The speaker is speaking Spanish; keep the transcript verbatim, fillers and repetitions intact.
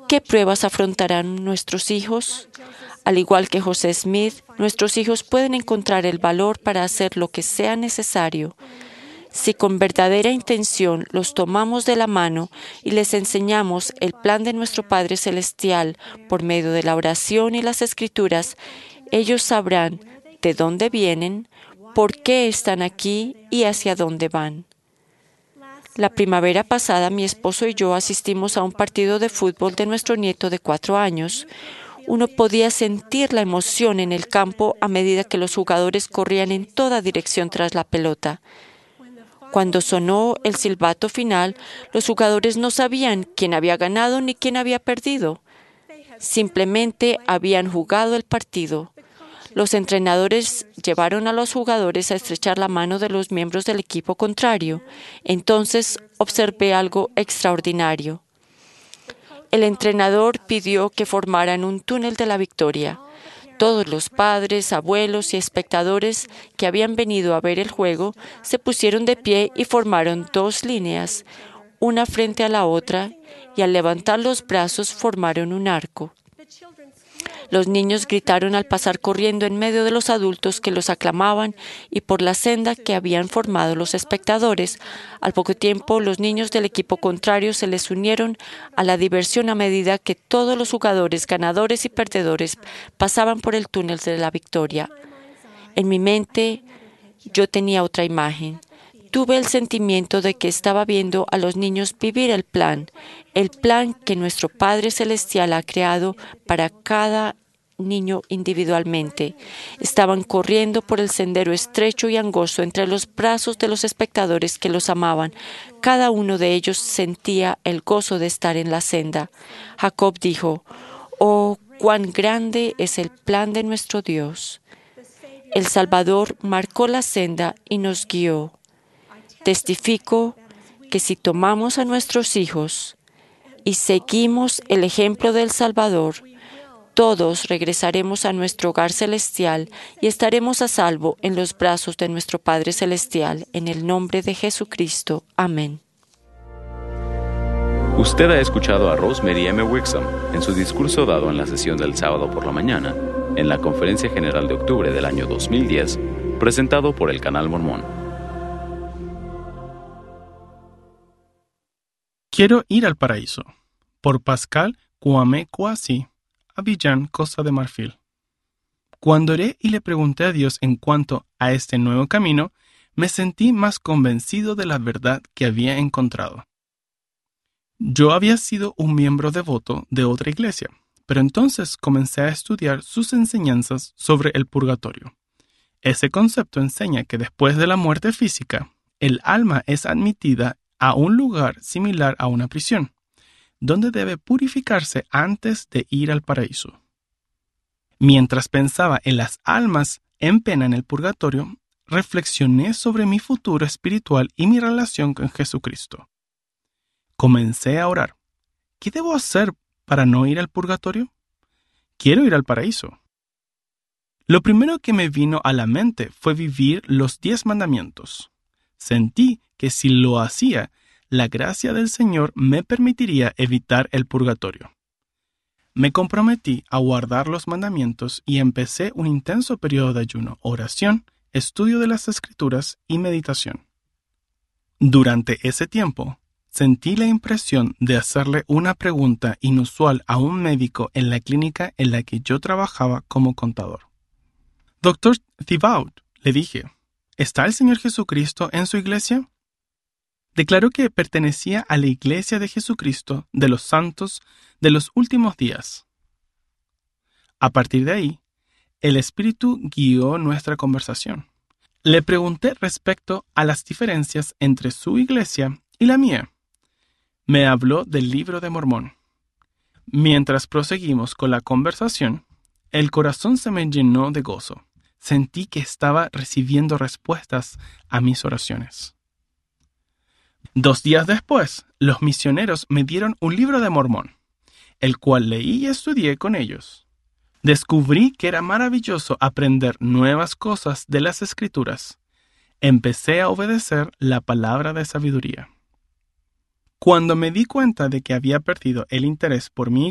¿Qué pruebas afrontarán nuestros hijos? Al igual que José Smith, nuestros hijos pueden encontrar el valor para hacer lo que sea necesario. Si con verdadera intención los tomamos de la mano y les enseñamos el plan de nuestro Padre Celestial por medio de la oración y las Escrituras, ellos sabrán de dónde vienen, por qué están aquí y hacia dónde van. La primavera pasada, mi esposo y yo asistimos a un partido de fútbol de nuestro nieto de cuatro años. Uno podía sentir la emoción en el campo a medida que los jugadores corrían en toda dirección tras la pelota. Cuando sonó el silbato final, los jugadores no sabían quién había ganado ni quién había perdido. Simplemente habían jugado el partido. Los entrenadores llevaron a los jugadores a estrechar la mano de los miembros del equipo contrario. Entonces observé algo extraordinario. El entrenador pidió que formaran un túnel de la victoria. Todos los padres, abuelos y espectadores que habían venido a ver el juego se pusieron de pie y formaron dos líneas, una frente a la otra, y al levantar los brazos formaron un arco. Los niños gritaron al pasar corriendo en medio de los adultos que los aclamaban y por la senda que habían formado los espectadores. Al poco tiempo, los niños del equipo contrario se les unieron a la diversión a medida que todos los jugadores, ganadores y perdedores, pasaban por el túnel de la victoria. En mi mente, yo tenía otra imagen. Tuve el sentimiento de que estaba viendo a los niños vivir el plan, el plan que nuestro Padre Celestial ha creado para cada niño individualmente. Estaban corriendo por el sendero estrecho y angosto entre los brazos de los espectadores que los amaban. Cada uno de ellos sentía el gozo de estar en la senda. Jacob dijo: «Oh, cuán grande es el plan de nuestro Dios». El Salvador marcó la senda y nos guió. Testifico que si tomamos a nuestros hijos y seguimos el ejemplo del Salvador, todos regresaremos a nuestro hogar celestial y estaremos a salvo en los brazos de nuestro Padre Celestial. En el nombre de Jesucristo. Amén. Usted ha escuchado a Rosemary M. Wixom en su discurso dado en la sesión del sábado por la mañana, en la Conferencia General de Octubre del año dos mil diez, presentado por el Canal Mormón. Quiero ir al paraíso, por Pascal Kwame Kwasi, Abiyán, Costa de Marfil. Cuando oré y le pregunté a Dios en cuanto a este nuevo camino, me sentí más convencido de la verdad que había encontrado. Yo había sido un miembro devoto de otra iglesia, pero entonces comencé a estudiar sus enseñanzas sobre el purgatorio. Ese concepto enseña que después de la muerte física, el alma es admitida a un lugar similar a una prisión, donde debe purificarse antes de ir al paraíso. Mientras pensaba en las almas en pena en el purgatorio, reflexioné sobre mi futuro espiritual y mi relación con Jesucristo. Comencé a orar. ¿Qué debo hacer para no ir al purgatorio? Quiero ir al paraíso. Lo primero que me vino a la mente fue vivir los diez mandamientos. Sentí que si lo hacía, la gracia del Señor me permitiría evitar el purgatorio. Me comprometí a guardar los mandamientos y empecé un intenso periodo de ayuno, oración, estudio de las Escrituras y meditación. Durante ese tiempo, sentí la impresión de hacerle una pregunta inusual a un médico en la clínica en la que yo trabajaba como contador. Doctor Thibault, le dije, ¿está el Señor Jesucristo en su iglesia? Declaró que pertenecía a la Iglesia de Jesucristo de los Santos de los Últimos Días. A partir de ahí, el Espíritu guió nuestra conversación. Le pregunté respecto a las diferencias entre su iglesia y la mía. Me habló del Libro de Mormón. Mientras proseguimos con la conversación, el corazón se me llenó de gozo. Sentí que estaba recibiendo respuestas a mis oraciones. Dos días después, los misioneros me dieron un libro de Mormón, el cual leí y estudié con ellos. Descubrí que era maravilloso aprender nuevas cosas de las Escrituras. Empecé a obedecer la palabra de sabiduría. Cuando me di cuenta de que había perdido el interés por mi